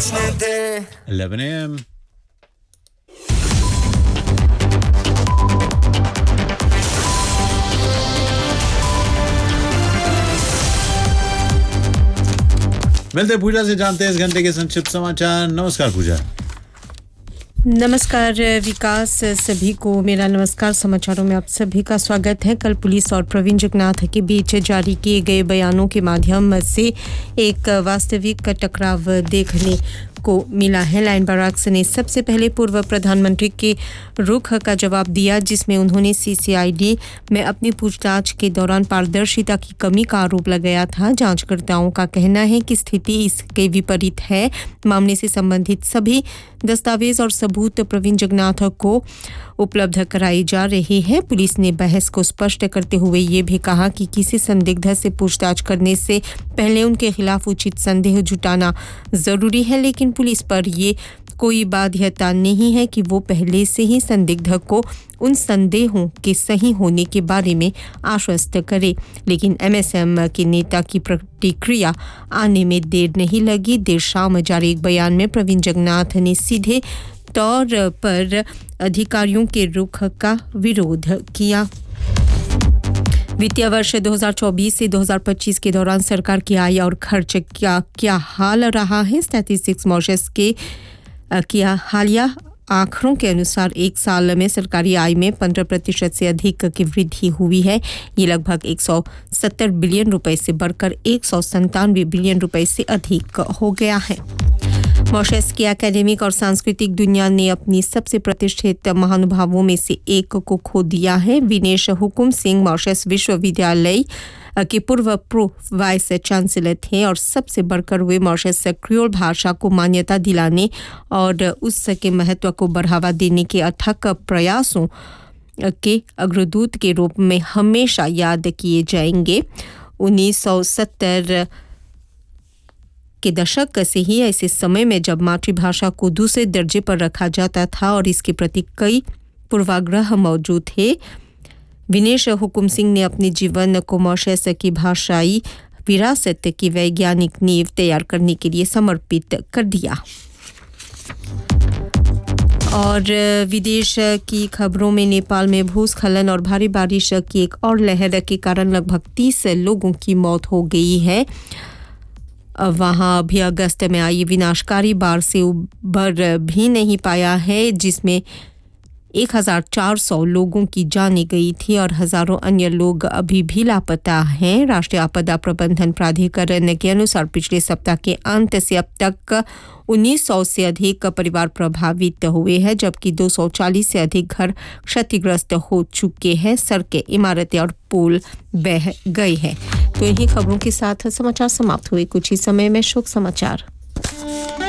11 a.m. मिलते पूजा से जानते हैं इस घंटे के संक्षिप्त समाचार। नमस्कार पूजा। नमस्कार विकास, सभी को मेरा नमस्कार। समाचारों में आप सभी का स्वागत है। कल पुलिस और प्रवीण जगन्नाथ के बीच जारी किए गए बयानों के माध्यम से एक वास्तविक टकराव देखने को मिला है। लाइन बाराक्स ने सबसे पहले पूर्व प्रधानमंत्री के रुख का जवाब दिया, जिसमें उन्होंने सीसीआईडी में अपनी पूछताछ के दौरान पारदर्शिता की कमी का आरोप लगाया था। जांचकर्ताओं का कहना है कि स्थिति इसके विपरीत है। मामले से संबंधित सभी दस्तावेज और सबूत प्रवीण जगन्नाथ को उपलब्ध कराई जा रही है। पुलिस ने बहस को स्पष्ट करते हुए ये भी कहा कि किसी संदिग्ध से पूछताछ करने से पहले उनके खिलाफ उचित संदेह जुटाना जरूरी है, लेकिन पुलिस पर ये कोई बाध्यता नहीं है कि वो पहले से ही संदिग्ध को उन संदेहों के सही होने के बारे में आश्वस्त करे। लेकिन एमएसएम के नेता की प्रतिक्रिया आने में देर नहीं लगी। देर शाम जारी एक बयान में प्रवीण जगन्नाथ ने सीधे तौर पर अधिकारियों के रुख का विरोध किया। वित्तीय वर्ष 2024 से 2025 के दौरान सरकार की आय और खर्च क्या हाल रहा है। स्टैटिस्टिक्स मॉरिशस के हालिया आंकड़ों के अनुसार एक साल में सरकारी आय में 15% से अधिक की वृद्धि हुई है। ये लगभग 170 बिलियन रुपए से बढ़कर 197 बिलियन रुपए से अधिक हो गया है। मॉरिशस की एकेडमिक और सांस्कृतिक दुनिया ने अपनी सबसे प्रतिष्ठित महानुभावों में से एक को खो दिया है। विनेश हुकुम सिंह मॉरिशस विश्वविद्यालय के पूर्व प्रो वाइस चांसलर थे और सबसे बढ़कर वे मॉरिशस क्रियोल भाषा को मान्यता दिलाने और उसके महत्व को बढ़ावा देने के अथक प्रयासों के अग्रदूत के रूप में हमेशा याद किए जाएंगे। 1970 के दशक से ही ऐसे समय में जब मातृभाषा को दूसरे दर्जे पर रखा जाता था और इसके प्रति कई पूर्वाग्रह मौजूद थे, विनेश हुकुम सिंह ने अपने जीवन को मॉरिशस की भाषाई विरासत की वैज्ञानिक नींव तैयार करने के लिए समर्पित कर दिया। और विदेश की खबरों में नेपाल में भूस्खलन और भारी बारिश की एक और लहर के कारण लगभग 30 लोगों की मौत हो गई है। वहां अभी अगस्त में आई विनाशकारी बाढ़ से उबर भी नहीं पाया है, जिसमें 1400 लोगों की जानें गई थी और हजारों अन्य लोग अभी भी लापता हैं। राष्ट्रीय आपदा प्रबंधन प्राधिकरण के अनुसार पिछले सप्ताह के अंत से अब तक 1900 से अधिक परिवार प्रभावित हुए हैं, जबकि 240 से अधिक घर क्षतिग्रस्त हो चुके हैं। सड़कें, इमारतें और पुल बह गए हैं। तो इन्हीं खबरों के साथ समाचार समाप्त हुए। कुछ ही समय में शोक समाचार।